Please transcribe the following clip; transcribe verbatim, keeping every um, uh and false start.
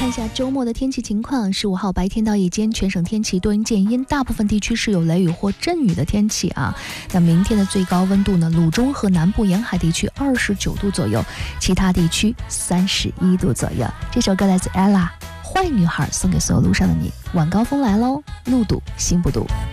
看一下周末的天气情况。十五号白天到夜间全省天气多云见阴，大部分地区是有雷雨或阵雨的天气啊。那明天的最高温度呢，鲁中和南部沿海地区二十九度左右，其他地区三十一度左右。这首歌来自 Ella， 坏女孩，送给所有路上的你。晚高峰来喽，路堵心不堵。